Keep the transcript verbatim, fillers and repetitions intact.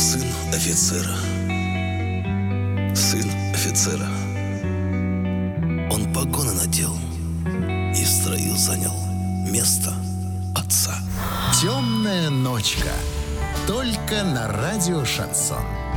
Сын офицера. Сын офицера. Он погоны надел и в строю занял место отца. «Темная ночка». Только на радио «Шансон».